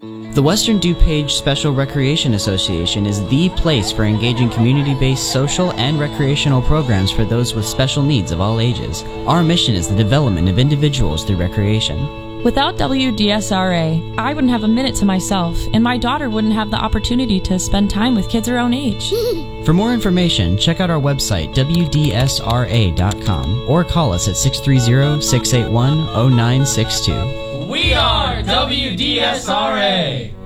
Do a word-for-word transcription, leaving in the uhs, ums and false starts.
The Western DuPage Special Recreation Association is the place for engaging community-based social and recreational programs for those with special needs of all ages. Our mission is the development of individuals through recreation. Without W D S R A, I wouldn't have a minute to myself, and my daughter wouldn't have the opportunity to spend time with kids her own age. For more information, check out our website, W D S R A dot com, or call us at six three zero, six eight one, zero nine six two. We are W D S R A!